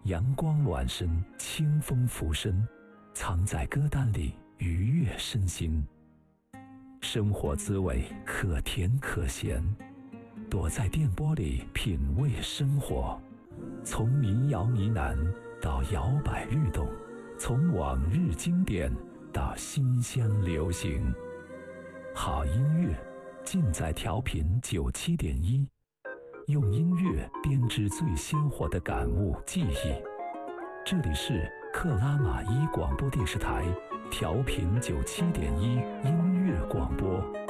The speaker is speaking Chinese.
阳光暖身，清风拂身，藏在歌单里，愉悦身心。生活滋味可甜可咸，躲在电波里品味生活。从民谣呢喃到摇摆律动，从往日经典到新鲜流行。好音乐尽在调频97.1，用音乐编织最鲜活的感悟记忆。这里是克拉玛依广播电视台调频97.1音乐广播。